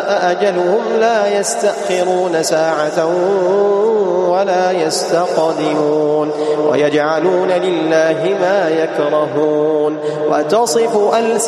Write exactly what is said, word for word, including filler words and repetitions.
جاء أجلهم لا يستأخرون ساعة ولا يستقدمون ويجعلون لله ما يكرهون وتصف ألسنتهم